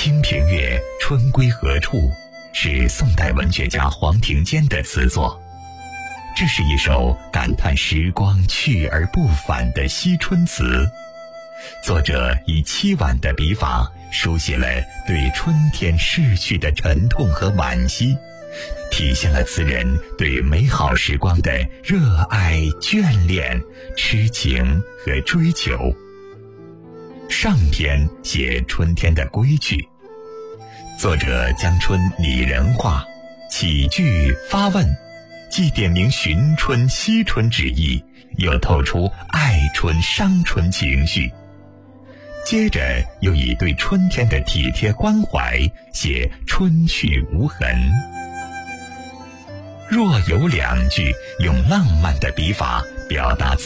清平乐，春归何处，是宋代文学家黄庭坚的词作。这是一首感叹时光去而不返的惜春词，作者以凄婉的笔法书写了对春天逝去的沉痛和惋惜，体现了词人对美好时光的热爱、眷恋、痴情和追求。上篇写春天的归去，作者将春拟人化，起句发问，既点明寻春惜春之意，又透出爱春伤春情绪。接着又以对春天的体贴关怀写春去无痕。若有两句用浪漫的笔法表达